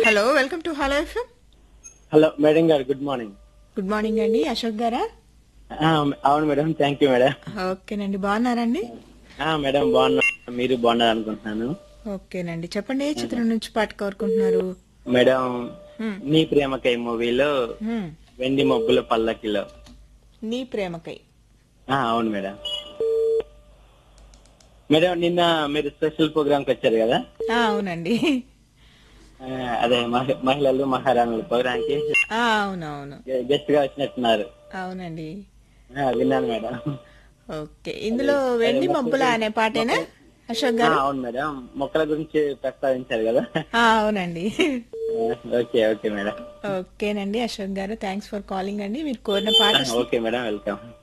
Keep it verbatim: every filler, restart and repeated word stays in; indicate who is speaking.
Speaker 1: Hello welcome to hello FM.
Speaker 2: Hello madam గారు, good morning.
Speaker 1: Good morning అండి. అశోక్ గారా?
Speaker 2: ఆ, అవును మేడం, థ్యాంక్ యూ మేడం.
Speaker 1: ఓకేనండి, బాగున్నారండి?
Speaker 2: ఆ, మేడం బాగున్నా, మీరు బాగున్నారు అనుకుంటున్నాను.
Speaker 1: ఓకేనండి, చెప్పండి ఏ చిత్రం నుంచి పాట కోరుకుంటున్నారు?
Speaker 2: మేడం,
Speaker 1: హ్మ్,
Speaker 2: నీ ప్రేమకై మూవీలో
Speaker 1: హ్మ్.
Speaker 2: వెండి మబ్బుల పల్లకిలో.
Speaker 1: నీ ప్రేమకై.
Speaker 2: ఆ, అవును మేడం. మేడం, నిన్న మీరు స్పెషల్ ప్రోగ్రామ్ కి వచ్చారు కదా.
Speaker 1: ఆ, అవునండి.
Speaker 2: ఆ, అదే మహి- మహిళలు మహారాణుల ప్రోగ్రామ్ కి
Speaker 1: ఆ, అవునవును.
Speaker 2: గెస్ట్ గా వచ్చినట్టున్నారు.
Speaker 1: అవునండి.
Speaker 2: ఆ, విన్నాను మేడం.
Speaker 1: ఓకే,
Speaker 2: అదే
Speaker 1: ఇందులో
Speaker 2: అదే
Speaker 1: వెండి
Speaker 2: మొక్కల
Speaker 1: మబ్బుల
Speaker 2: గురించి
Speaker 1: అనే పాటేనా
Speaker 2: మొక్కల
Speaker 1: అశోక్
Speaker 2: ఆ,
Speaker 1: గారు?
Speaker 2: అవును మేడం, మొక్కల గురించి ప్రస్తావించారు కదా.
Speaker 1: ఆ, అవునండి.
Speaker 2: ఆ, ఓకే ఓకే మేడం.
Speaker 1: ఓకేనండి Ashok garu, thanks for calling అండి. మీరు కోరిన పాట
Speaker 2: ఆ, ఓకే మేడం, వెల్కమ్.